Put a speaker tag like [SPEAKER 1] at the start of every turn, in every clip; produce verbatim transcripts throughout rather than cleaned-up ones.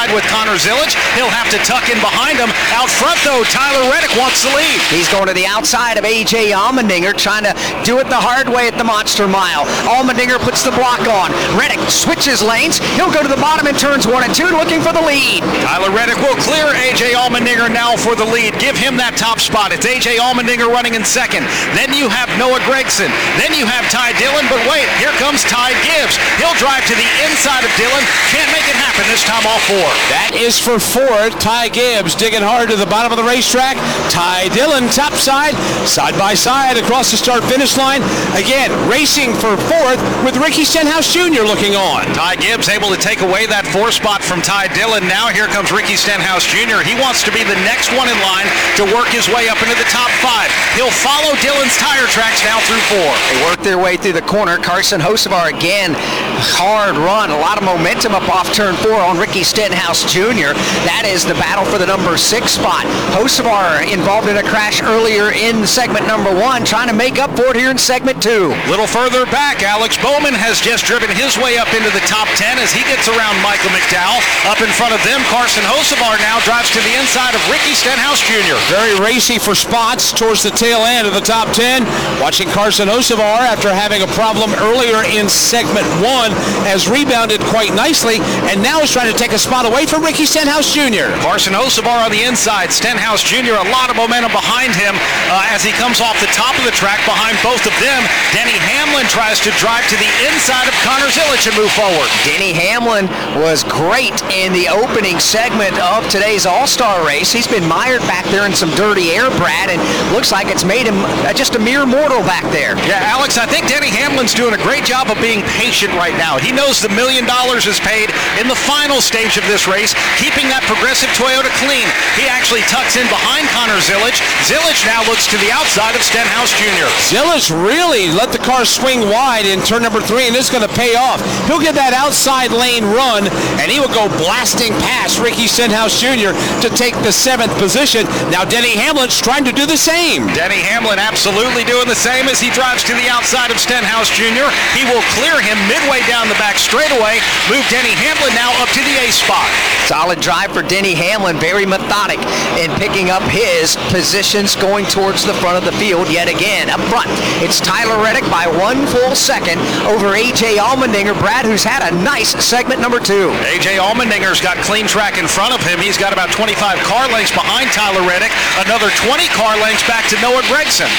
[SPEAKER 1] inside with Connor Zilic. He'll have to tuck in behind him. Out front, though, Tyler Reddick wants the lead.
[SPEAKER 2] He's going to the outside of A J Allmendinger, trying to do it the hard way at the Monster Mile. Allmendinger puts the block on. Reddick switches lanes. He'll go to the bottom in turns one and two, looking for the lead.
[SPEAKER 1] Tyler Reddick will clear A J Allmendinger now for the lead. Give him that top spot. It's A J Allmendinger running in second. Then you have Noah Gragson. Then you have Ty Dillon, but wait, here comes Ty Gibbs. He'll drive to the inside of Dillon. Can't make it happen this time, all four.
[SPEAKER 3] That is for fourth. Ty Gibbs digging hard to the bottom of the racetrack. Ty Dillon top side, side by side across the start-finish line. Again, racing for fourth with Ricky Stenhouse Junior looking on.
[SPEAKER 1] Ty Gibbs able to take away that four spot from Ty Dillon. Now here comes Ricky Stenhouse Junior He wants to be the next one in line to work his way up into the top five. He'll follow Dillon's tire tracks now through four.
[SPEAKER 2] They work their way through the corner. Carson Hocevar again, hard run, a lot of momentum up off turn four on Ricky Stenhouse Junior That is the battle for the number six spot. Hocevar involved in a crash earlier in segment number one, trying to make up for it here in segment two.
[SPEAKER 1] Little further back, Alex Bowman has just driven his way up into the top ten as he gets around Michael McDowell. Up in front of them, Carson Hocevar now drives to the inside of Ricky Stenhouse Junior
[SPEAKER 3] Very racy for spots towards the tail end of the top ten. Watching Carson Hocevar after having a problem earlier in segment one has rebounded quite nicely and now is trying to take a spot away from Ricky Stenhouse Junior
[SPEAKER 1] Carson Hocevar on the inside. Stenhouse Junior a lot of momentum behind him uh, as he comes off the top of the track behind both of them. Denny Hamlin tries to drive to the inside of Connor Zilic and move forward.
[SPEAKER 2] Denny Hamlin was great in the opening segment of today's All-Star race. He's been mired back there in some dirty air, Brad, and looks like it's made him uh, just a mere mortal back there.
[SPEAKER 1] Yeah, Alex, I think Denny Hamlin's doing a great job of being patient right now. He knows the million dollars is paid in the final stage of this race, keeping that Progressive Toyota clean. He actually tucks in behind Connor Zilic. Zilic now looks to the outside of Stenhouse Junior
[SPEAKER 3] Zilic really let the car swing wide in turn number three, and this is going to pay off. He'll get that outside lane run, and he will go blasting past Ricky Stenhouse Junior to take the seventh position. Now Denny Hamlin's trying to do the same.
[SPEAKER 1] Denny Hamlin absolutely doing the same as he drives to the outside of Stenhouse Junior He will clear him midway down the back straightaway, move Denny Hamlin now up to the A spot.
[SPEAKER 2] Solid drive for Denny Hamlin, very methodic in picking up his positions going towards the front of the field yet again. Up front, it's Tyler Reddick by one full second over A J Allmendinger. Brad, who's had a nice segment number two.
[SPEAKER 1] A J Allmendinger's got clean track in front of him. He's got about twenty-five car lengths behind Tyler Reddick, another twenty car lengths back to Noah Gragson.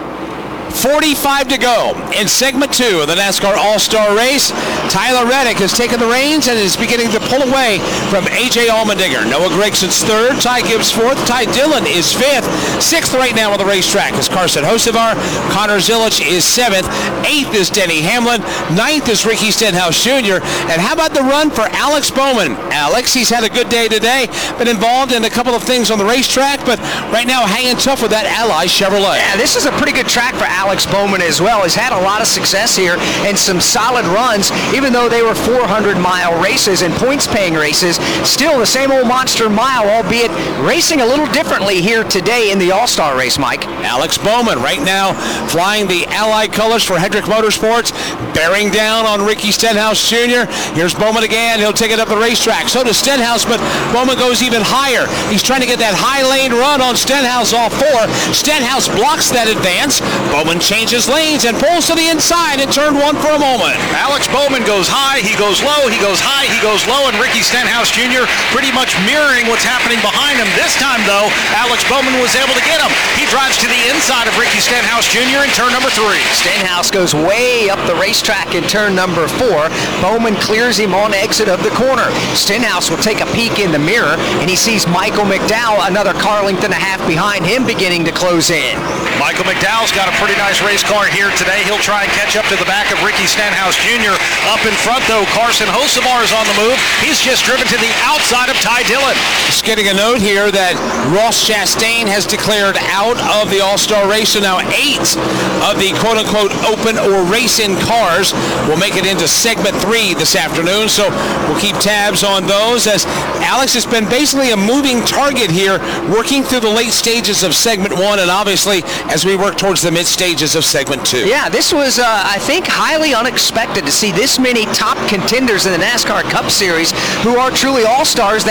[SPEAKER 3] forty-five to go in segment two of the NASCAR All-Star Race. Tyler Reddick has taken the reins and is beginning to pull away from A J Allmendinger. Noah Gragson's third, Ty Gibbs fourth, Ty Dillon is fifth. Sixth right now on the racetrack is Carson Hocevar. Connor Zilic is seventh. Eighth is Denny Hamlin. Ninth is Ricky Stenhouse Junior And how about the run for Alex Bowman? Alex, he's had a good day today, been involved in a couple of things on the racetrack, but right now hanging tough with that Ally Chevrolet.
[SPEAKER 2] Yeah, this is a pretty good track for Alex Bowman as well. He's had a lot of success here and some solid runs, even though they were four hundred mile races and points-paying races. Still the same old Monster Mile, albeit racing a little differently here today in the All-Star race, Mike.
[SPEAKER 3] Alex Bowman right now flying the Ally colors for Hendrick Motorsports, bearing down on Ricky Stenhouse Junior Here's Bowman again. He'll take it up the racetrack. So does Stenhouse, but Bowman goes even higher. He's trying to get that high lane run on Stenhouse off four. Stenhouse blocks that advance. Bowman changes lanes and pulls to the inside in turn one for a moment.
[SPEAKER 1] Alex Bowman goes high, he goes low, he goes high, he goes low, and Ricky Stenhouse Junior pretty much mirroring what's happening behind him. This time, though, Alex Bowman was able to get him. He drives to the inside of Ricky Stenhouse Junior in turn number three.
[SPEAKER 2] Stenhouse goes way up the racetrack in turn number four. Bowman clears him on exit of the corner. Stenhouse will take a peek in the mirror, and he sees Michael McDowell, another car length and a half behind him, beginning to close in.
[SPEAKER 1] Michael McDowell's got a pretty nice race car here today. He'll try and catch up to the back of Ricky Stenhouse Junior Up in front, though, Carson Hocevar is on the move. He's just driven to the outside of Ty Dillon.
[SPEAKER 3] Just getting a note here that Ross Chastain has declared out of the All-Star race, so now eight of the quote-unquote open or race-in cars will make it into segment three this afternoon, so we'll keep tabs on those as Alex has been basically a moving target here, working through the late stages of segment one and obviously as we work towards the mid stages of segment two.
[SPEAKER 2] Yeah, this was, uh, I think, highly unexpected to see this many top contenders in the NASCAR Cup Series who are truly all-stars.